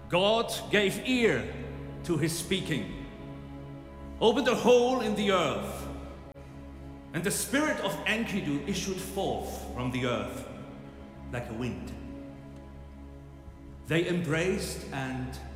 God gave ear to his speaking, opened a hole in the earth, and the spirit of Enkidu issued forth from the earth like a wind. They embraced and